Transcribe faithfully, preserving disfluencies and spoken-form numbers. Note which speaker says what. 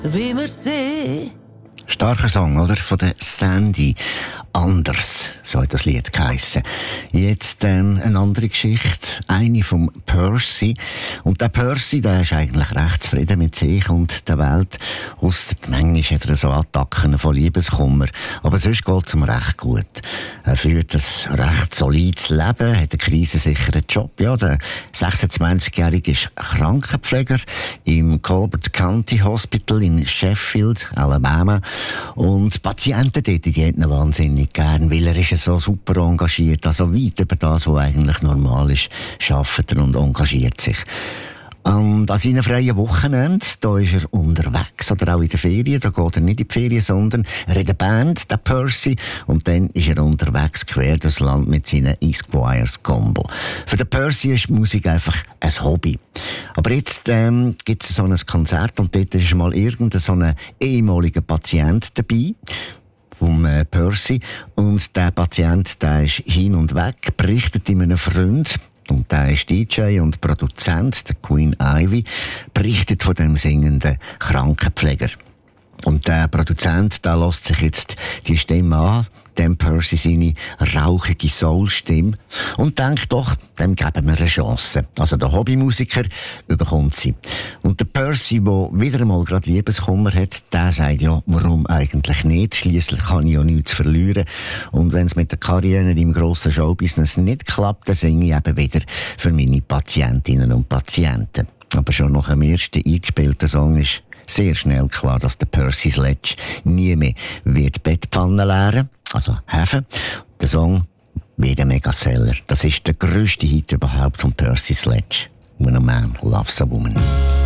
Speaker 1: wie wir sehen.
Speaker 2: Starker Song, oder? Von der Sandy. Anders, so hat das Lied geheissen. Jetzt ähm, eine andere Geschichte, eine vom Percy. Und der Percy, der ist eigentlich recht zufrieden mit sich und der Welt. Ausser manchmal hat er so Attacken von Liebeskummer. Aber sonst geht es ihm recht gut. Er führt ein recht solides Leben, hat einen krisensicheren Job. Ja, der sechsundzwanzigjährige ist Krankenpfleger im Colbert County Hospital in Sheffield, Alabama. Und die Patienten dort, die hätten ihn wahnsinnig gern, weil er ist so super engagiert, also weit über das, was eigentlich normal ist, arbeitet er und engagiert sich. Und an seinen freien Wochenende, da ist er unterwegs, oder auch in der Ferien, da geht er nicht in die Ferien, sondern er hat eine Band, der Percy, und dann ist er unterwegs quer durchs Land mit seinen Esquires Combo. Für den Percy ist Musik einfach ein Hobby. Aber jetzt ähm, gibt es so ein Konzert und dort ist mal irgendein so ein ehemaliger Patient dabei, vom äh, Percy, und der Patient, der ist hin und weg, berichtet ihm einem Freund, und der ist D J und Produzent, der Queen Ivy, berichtet von dem singenden Krankenpfleger. Und der Produzent, der lässt sich jetzt die Stimme an, dem Percy seine rauchige Soul-Stimme, und denkt doch, dem geben wir eine Chance. Also der Hobbymusiker überkommt sie. Und der Percy, der wieder einmal gerade Liebeskummer hat, der sagt ja, warum eigentlich nicht? Schliesslich kann ich ja nichts verlieren. Und wenn es mit der Karriere im grossen Showbusiness nicht klappt, dann singe ich eben wieder für meine Patientinnen und Patienten. Aber schon nach dem ersten eingespielten Song ist sehr schnell klar, dass der Percy Sledge nie mehr wird Bettpfannen leeren, also Hefe. Der Song wird ein Megaseller. Das ist der grösste Hit überhaupt von Percy Sledge. When a man loves a woman.